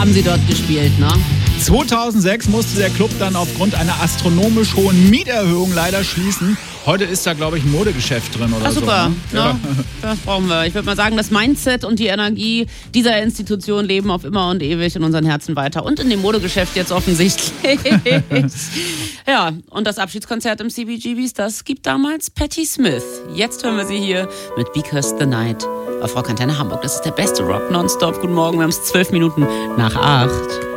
haben sie dort gespielt, ne? 2006 musste der Club dann aufgrund einer astronomisch hohen Mieterhöhung leider schließen. Heute ist da, glaube ich, ein Modegeschäft drin oder so. Super, Ne? Ja. Das brauchen wir. Ich würde mal sagen, das Mindset und die Energie dieser Institution leben auf immer und ewig in unseren Herzen weiter. Und in dem Modegeschäft jetzt offensichtlich. Ja, und das Abschiedskonzert im CBGBs, das gibt damals Patti Smith. Jetzt hören wir sie hier mit Because the Night auf Rockantenne Hamburg. Das ist der beste Rock nonstop. Guten Morgen, wir haben es 12 Minuten nach 8.